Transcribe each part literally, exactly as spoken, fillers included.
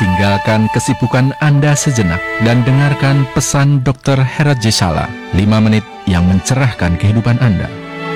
Tinggalkan kesibukan Anda sejenak dan dengarkan pesan dokter Herat Jesala, lima menit yang mencerahkan kehidupan Anda.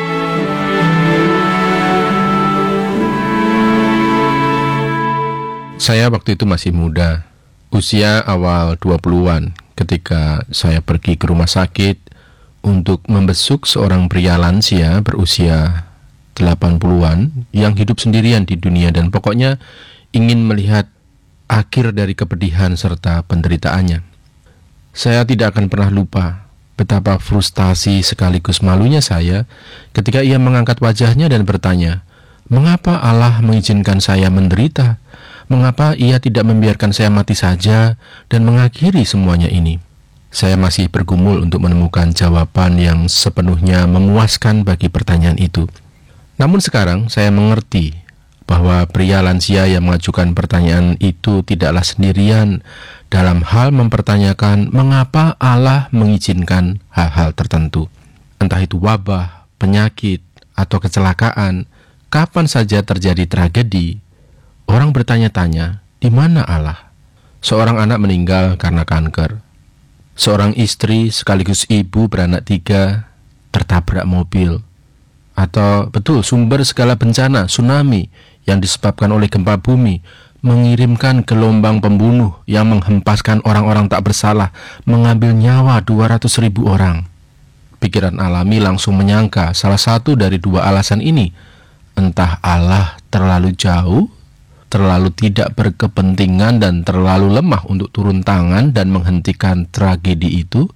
Saya waktu itu masih muda, usia awal dua puluhan, ketika saya pergi ke rumah sakit untuk membesuk seorang pria lansia berusia delapan puluhan yang hidup sendirian di dunia dan pokoknya ingin melihat akhir dari kepedihan serta penderitaannya. Saya tidak akan pernah lupa betapa frustasi sekaligus malunya saya ketika ia mengangkat wajahnya dan bertanya, "Mengapa Allah mengizinkan saya menderita? Mengapa ia tidak membiarkan saya mati saja dan mengakhiri semuanya ini?" Saya masih bergumul untuk menemukan jawaban yang sepenuhnya memuaskan bagi pertanyaan itu. Namun sekarang saya mengerti bahwa pria lansia yang mengajukan pertanyaan itu tidaklah sendirian dalam hal mempertanyakan mengapa Allah mengizinkan hal-hal tertentu. Entah itu wabah, penyakit, atau kecelakaan, kapan saja terjadi tragedi, orang bertanya-tanya, di mana Allah? Seorang anak meninggal karena kanker. Seorang istri sekaligus ibu beranak tiga tertabrak mobil. Atau betul sumber segala bencana, tsunami, yang disebabkan oleh gempa bumi, mengirimkan gelombang pembunuh yang menghempaskan orang-orang tak bersalah, mengambil nyawa dua ratus ribu orang. Pikiran alami langsung menyangka salah satu dari dua alasan ini. Entah Allah terlalu jauh, terlalu tidak berkepentingan dan terlalu lemah untuk turun tangan dan menghentikan tragedi itu,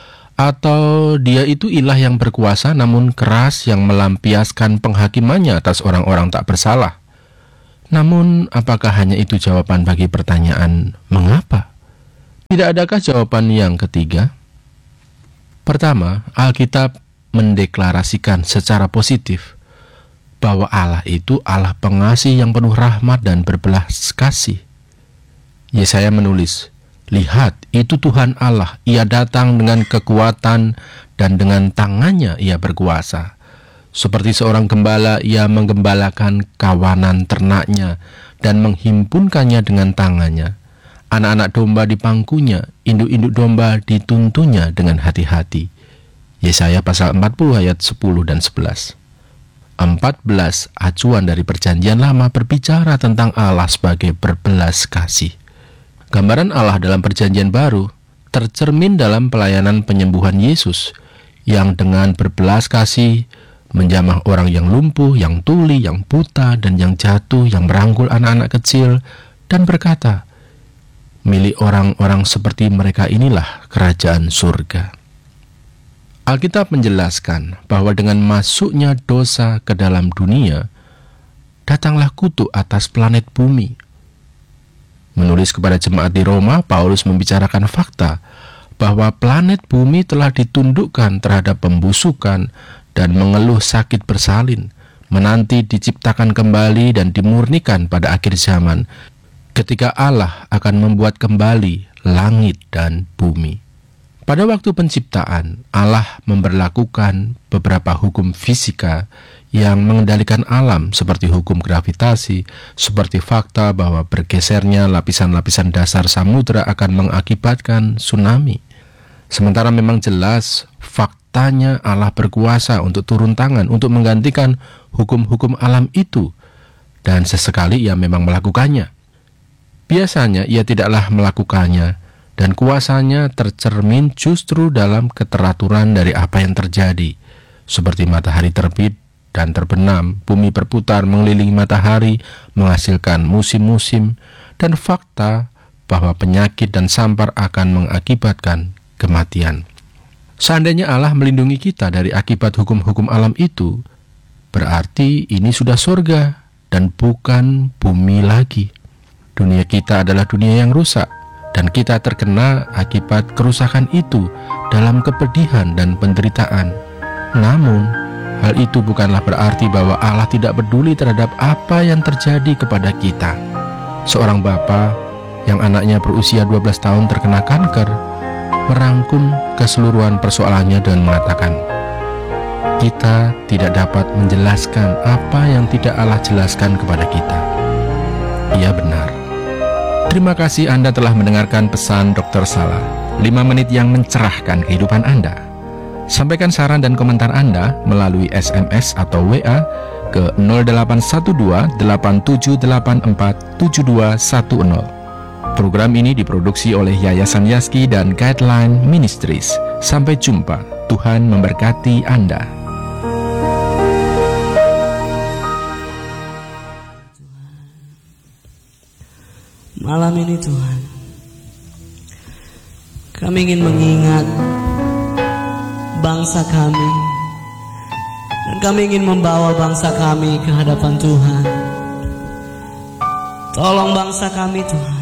atau dia itu ilah yang berkuasa namun keras yang melampiaskan penghakimannya atas orang-orang tak bersalah. Namun, apakah hanya itu jawaban bagi pertanyaan mengapa? Tidak adakah jawaban yang ketiga? Pertama, Alkitab mendeklarasikan secara positif bahwa Allah itu Allah pengasih yang penuh rahmat dan berbelas kasih. Yesaya menulis, "Lihat, itu Tuhan Allah, ia datang dengan kekuatan dan dengan tangannya ia berkuasa. Seperti seorang gembala, ia menggembalakan kawanan ternaknya dan menghimpunkannya dengan tangannya. Anak-anak domba di pangkunya, induk-induk domba dituntunnya dengan hati-hati." Yesaya pasal empat puluh ayat sepuluh dan sebelas. empat belas acuan dari Perjanjian Lama berbicara tentang Allah sebagai berbelas kasih. Gambaran Allah dalam Perjanjian Baru tercermin dalam pelayanan penyembuhan Yesus yang dengan berbelas kasih menjamah orang yang lumpuh, yang tuli, yang buta, dan yang jatuh, yang merangkul anak-anak kecil, dan berkata, "Milik orang-orang seperti mereka inilah kerajaan surga." Alkitab menjelaskan bahwa dengan masuknya dosa ke dalam dunia, datanglah kutuk atas planet bumi. Menulis kepada jemaat di Roma, Paulus membicarakan fakta bahwa planet bumi telah ditundukkan terhadap pembusukan dan mengeluh sakit bersalin, menanti diciptakan kembali dan dimurnikan pada akhir zaman, ketika Allah akan membuat kembali langit dan bumi. Pada waktu penciptaan, Allah memberlakukan beberapa hukum fisika yang mengendalikan alam seperti hukum gravitasi, seperti fakta bahwa bergesernya lapisan-lapisan dasar samudera akan mengakibatkan tsunami. Sementara memang jelas faktanya Allah berkuasa untuk turun tangan, untuk menggantikan hukum-hukum alam itu. Dan sesekali ia memang melakukannya. Biasanya ia tidaklah melakukannya, dan kuasanya tercermin justru dalam keteraturan dari apa yang terjadi. Seperti matahari terbit dan terbenam, bumi berputar mengelilingi matahari, menghasilkan musim-musim, dan fakta bahwa penyakit dan sampar akan mengakibatkan kematian. Seandainya Allah melindungi kita dari akibat hukum-hukum alam itu, berarti ini sudah surga dan bukan bumi lagi. Dunia kita adalah dunia yang rusak, dan kita terkena akibat kerusakan itu dalam kepedihan dan penderitaan. Namun, hal itu bukanlah berarti bahwa Allah tidak peduli terhadap apa yang terjadi kepada kita. Seorang bapa yang anaknya berusia dua belas tahun terkena kanker merangkum keseluruhan persoalannya dan mengatakan, "Kita tidak dapat menjelaskan apa yang tidak Allah jelaskan kepada kita." Ia benar. Terima kasih Anda telah mendengarkan pesan dokter Sala, lima menit yang mencerahkan kehidupan Anda. Sampaikan saran dan komentar Anda melalui S M S atau W A ke nol delapan satu dua delapan tujuh delapan empat tujuh dua satu nol. Program ini diproduksi oleh Yayasan Yaski dan Guideline Ministries. Sampai jumpa. Tuhan memberkati Anda. Malam ini Tuhan, kami ingin mengingat bangsa kami, dan kami ingin membawa bangsa kami ke hadapan Tuhan. Tolong bangsa kami Tuhan,